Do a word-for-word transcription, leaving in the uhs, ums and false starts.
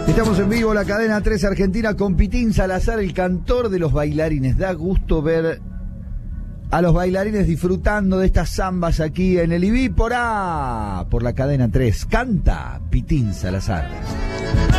Estamos en vivo, la cadena tres Argentina, con Pitín Salazar, el cantor de los bailarines. Da gusto ver a los bailarines disfrutando de estas zambas aquí en el I B I por A, por la cadena tres. Canta Pitín Salazar.